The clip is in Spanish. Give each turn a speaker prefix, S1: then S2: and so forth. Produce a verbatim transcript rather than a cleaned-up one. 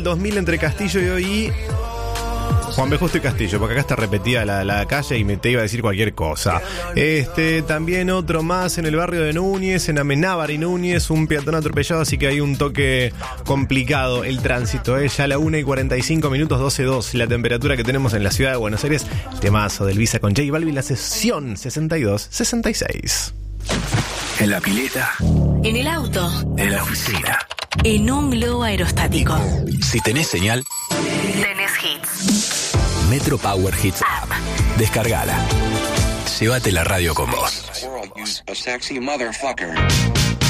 S1: dos mil entre Castillo y hoy. Juan B. Justo y Castillo, porque acá está repetida la, la calle y me te iba a decir cualquier cosa. Este, también otro más en el barrio de Núñez, en Amenábar y Núñez, un peatón atropellado, así que hay un toque complicado el tránsito, ¿eh? Ya a la una y cuarenta y cinco minutos, doce dos, la temperatura que tenemos en la ciudad de Buenos Aires. Temazo del Visa con J Balvin, la sesión sesenta y dos sesenta y seis.
S2: En la pileta.
S3: En el auto.
S2: En la oficina.
S3: En un globo aerostático.
S2: Si tenés señal,
S3: Tenés hits.
S2: Metro Power Hits
S3: App.
S2: Descargala. Llévate la radio con vos.
S4: A sexy motherfucker.